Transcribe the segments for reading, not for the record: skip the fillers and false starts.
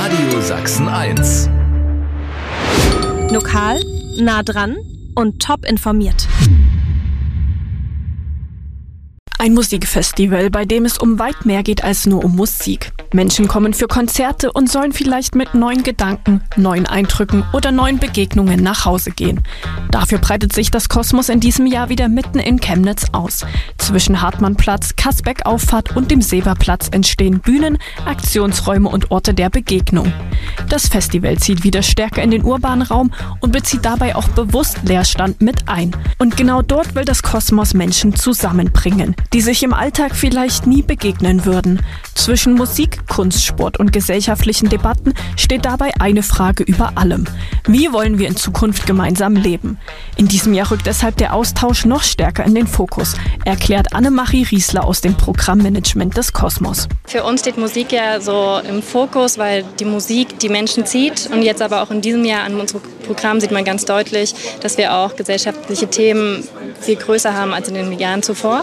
Radio Sachsen 1. Lokal, nah dran und top informiert. Ein Musikfestival, bei dem es um weit mehr geht als nur um Musik. Menschen kommen für Konzerte und sollen vielleicht mit neuen Gedanken, neuen Eindrücken oder neuen Begegnungen nach Hause gehen. Dafür breitet sich das Kosmos in diesem Jahr wieder mitten in Chemnitz aus. Zwischen Hartmannplatz, Kasbeck-Auffahrt und dem Seberplatz entstehen Bühnen, Aktionsräume und Orte der Begegnung. Das Festival zieht wieder stärker in den urbanen Raum und bezieht dabei auch bewusst Leerstand mit ein. Und genau dort will das Kosmos Menschen zusammenbringen, die sich im Alltag vielleicht nie begegnen würden. Zwischen Musik, Kunst, Sport und gesellschaftlichen Debatten steht dabei eine Frage über allem. Wie wollen wir in Zukunft gemeinsam leben? In diesem Jahr rückt deshalb der Austausch noch stärker in den Fokus, erklärt Annemarie Riesler aus dem Programmmanagement des Kosmos. Für uns steht Musik ja so im Fokus, weil die Musik die Menschen zieht. Und jetzt aber auch in diesem Jahr an unserem Programm sieht man ganz deutlich, dass wir auch gesellschaftliche Themen viel größer haben als in den Jahren zuvor.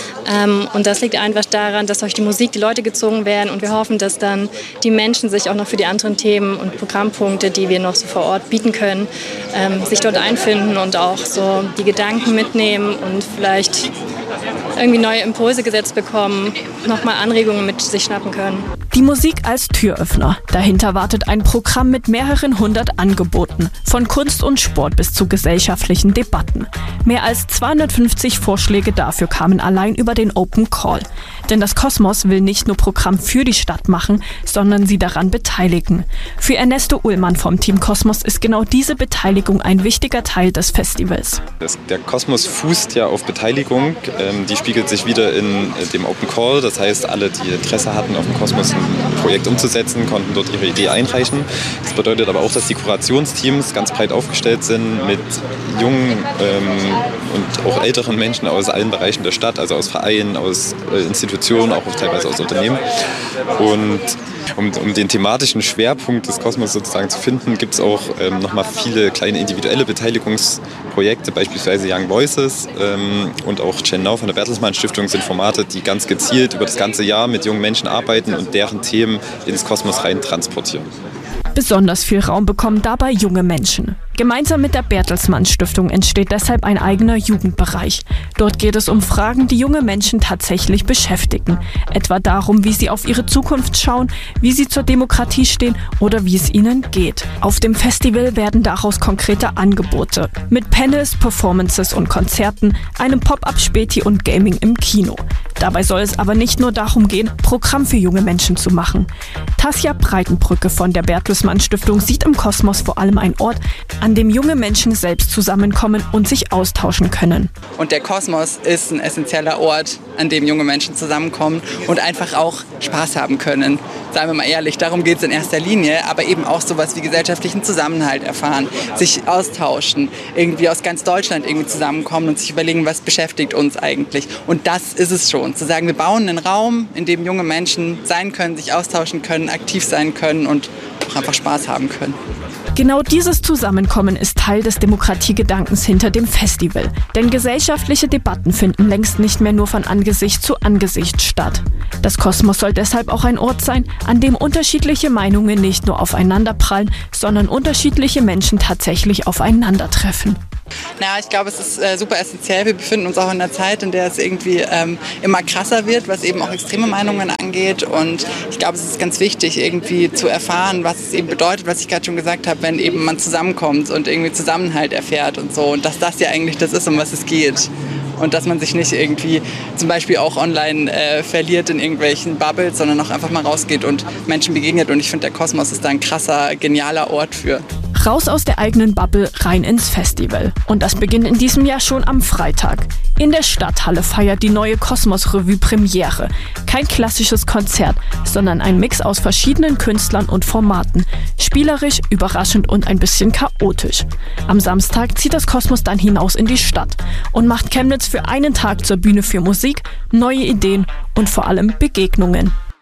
Und das liegt einfach daran, dass durch die Musik die Leute gezogen werden und wir hoffen, dass dann die Menschen sich auch noch für die anderen Themen und Programmpunkte, die wir noch so vor Ort bieten können, sich dort einfinden und auch so die Gedanken mitnehmen und vielleicht irgendwie neue Impulse gesetzt bekommen, nochmal Anregungen mit sich schnappen können. Die Musik als Türöffner. Dahinter wartet ein Programm mit mehreren hundert Angeboten, von Kunst und Sport bis zu gesellschaftlichen Debatten. Mehr als 250 Vorschläge dafür kamen allein über den Open Call. Denn das Kosmos will nicht nur Programm für die Stadt machen, sondern sie daran beteiligen. Für Ernesto Ullmann vom Team Kosmos ist genau diese Beteiligung ein wichtiger Teil des Festivals. Der Kosmos fußt ja auf Beteiligung. Die spiegelt sich wieder in dem Open Call. Das heißt, alle, die Interesse hatten, auf dem Kosmos ein Projekt umzusetzen, konnten dort ihre Idee einreichen. Das bedeutet aber auch, dass die Kurationsteams ganz breit aufgestellt sind mit jungen und auch älteren Menschen aus allen Bereichen der Stadt, also aus Vereinen, aus Institutionen, auch teilweise aus Unternehmen. Und um den thematischen Schwerpunkt des Kosmos sozusagen zu finden, gibt es auch nochmal viele kleine individuelle Beteiligungsprojekte, beispielsweise Young Voices und auch Gen Now von der Bertelsmann Stiftung sind Formate, die ganz gezielt über das ganze Jahr mit jungen Menschen arbeiten und deren Themen ins Kosmos rein transportieren. Besonders viel Raum bekommen dabei junge Menschen. Gemeinsam mit der Bertelsmann Stiftung entsteht deshalb ein eigener Jugendbereich. Dort geht es um Fragen, die junge Menschen tatsächlich beschäftigen. Etwa darum, wie sie auf ihre Zukunft schauen, wie sie zur Demokratie stehen oder wie es ihnen geht. Auf dem Festival werden daraus konkrete Angebote. Mit Panels, Performances und Konzerten, einem Pop-up-Späti und Gaming im Kino. Dabei soll es aber nicht nur darum gehen, Programm für junge Menschen zu machen. Tasja Breitenbrücke von der Bertelsmann Stiftung sieht im Kosmos vor allem einen Ort, an dem junge Menschen selbst zusammenkommen und sich austauschen können. Und der Kosmos ist ein essentieller Ort, an dem junge Menschen zusammenkommen und einfach auch Spaß haben können. Seien wir mal ehrlich, darum geht es in erster Linie, aber eben auch sowas wie gesellschaftlichen Zusammenhalt erfahren, sich austauschen, irgendwie aus ganz Deutschland irgendwie zusammenkommen und sich überlegen, was beschäftigt uns eigentlich. Und das ist es schon, zu sagen, wir bauen einen Raum, in dem junge Menschen sein können, sich austauschen können, aktiv sein können und auch einfach Spaß haben können. Genau dieses Zusammenkommen ist Teil des Demokratiegedankens hinter dem Festival. Denn gesellschaftliche Debatten finden längst nicht mehr nur von Angesicht zu Angesicht statt. Das Kosmos soll deshalb auch ein Ort sein, an dem unterschiedliche Meinungen nicht nur aufeinanderprallen, sondern unterschiedliche Menschen tatsächlich aufeinandertreffen. Ja, ich glaube, es ist super essentiell. Wir befinden uns auch in einer Zeit, in der es irgendwie immer krasser wird, was eben auch extreme Meinungen angeht. Und ich glaube, es ist ganz wichtig, irgendwie zu erfahren, was es eben bedeutet, was ich gerade schon gesagt habe, wenn eben man zusammenkommt und irgendwie Zusammenhalt erfährt und so. Und dass das ja eigentlich das ist, um was es geht. Und dass man sich nicht irgendwie zum Beispiel auch online verliert in irgendwelchen Bubbles, sondern auch einfach mal rausgeht und Menschen begegnet. Und ich finde, der Kosmos ist da ein krasser, genialer Ort für. Raus aus der eigenen Bubble, rein ins Festival. Und das beginnt in diesem Jahr schon am Freitag. In der Stadthalle feiert die neue Kosmos-Revue Premiere. Kein klassisches Konzert, sondern ein Mix aus verschiedenen Künstlern und Formaten. Spielerisch, überraschend und ein bisschen chaotisch. Am Samstag zieht das Kosmos dann hinaus in die Stadt und macht Chemnitz für einen Tag zur Bühne für Musik, neue Ideen und vor allem Begegnungen.